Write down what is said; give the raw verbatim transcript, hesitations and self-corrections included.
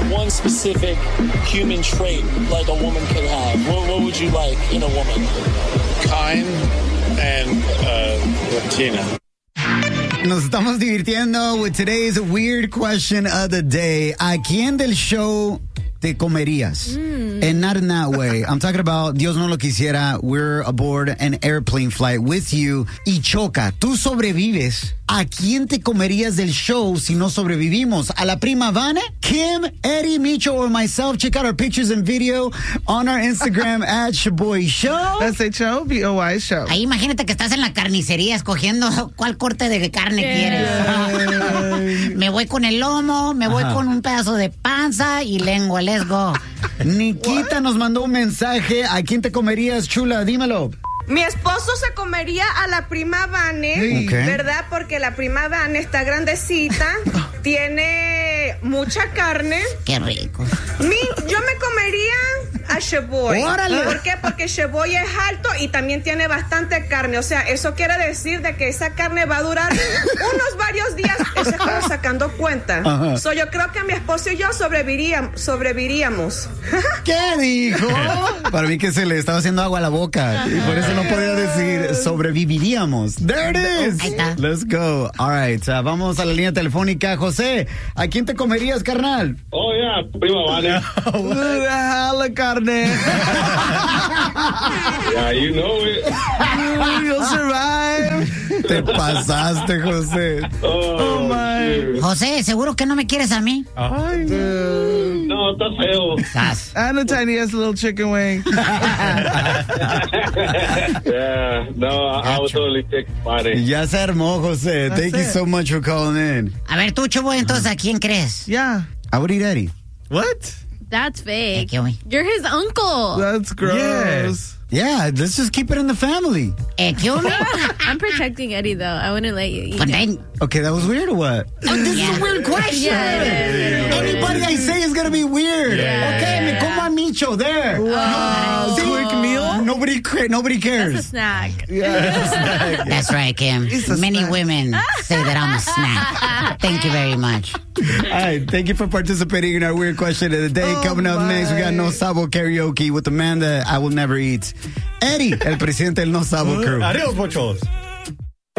one specific human trait like a woman could have, what, what would you like in a woman? Kind and uh, Latina. Nos estamos divirtiendo with today's weird question of the day. ¿A quién del show te comerías? Mm. And not in that way. I'm talking about, Dios no lo quisiera, we're aboard an airplane flight with you y choca. Tú sobrevives. ¿A quién te comerías del show si no sobrevivimos? ¿A la prima Vane, Kim, Eddie, Micho, or myself? Check out our pictures and video on our Instagram at Shaboy Show. S H O B O Y Show. Ahí imagínate que estás en la carnicería escogiendo cuál corte de carne yeah. quieres. Me voy con el lomo, me voy Ajá. con un pedazo de panza y lengua. Let's go. Nikita What? nos mandó un mensaje. ¿A quién te comerías, chula? Dímelo. Mi esposo se comería a la prima Vane, okay. ¿verdad? Porque la prima Vane está grandecita, tiene mucha carne. Qué rico. Mi, yo me comería a Shaboy. ¡Órale! ¿Por qué? Porque Shaboy es alto y también tiene bastante carne. O sea, eso quiere decir de que esa carne va a durar unos varios días. Eso es como sacando cuenta. Uh-huh. So, yo creo que mi esposo y yo sobreviviríamos. sobreviviríamos. ¿Qué dijo? Para mí que se le estaba haciendo agua a la boca. Y por eso no podía decir sobreviviríamos. There it is. Ahí está. Let's go. All right. Uh, vamos a la línea telefónica. José, ¿a quién te comerías, carnal? Oh, yeah, prima Vane. La carne. Yeah, you know it. You'll survive. Te pasaste, José. Oh, oh my. José, ¿seguro que no me quieres a mí? Ay, no, está feo. And a tiny ass little chicken wing. Yeah, no, I, I would totally take Vane. Ya se armó, José. That's Thank it. you so much for calling in. A ver, tú, Chobo, entonces, ¿a quién crees? Yeah. I would eat Eddie. What? That's fake. Eh, You're his uncle. That's gross. Yes. Yeah, let's just keep it in the family. Eh, I'm protecting Eddie, though. I wouldn't let you eat it. Okay, that was weird or what? Oh, this yeah. is a weird question. Yeah, yeah, yeah, yeah. Anybody I say is going to be weird. Yeah. Okay, me como a Micho there. Wow. No, quick meal? Nobody, nobody cares. That's a snack. Yeah. That's right, Kim. Many snack. women say that I'm a snack. Thank you very much. All right, thank you for participating in our weird question of the day. Oh Coming up my. next, we got No Sabo Karaoke with the man that I will never eat, Eddie, el presidente del No Sabo crew. Adiós, pochos.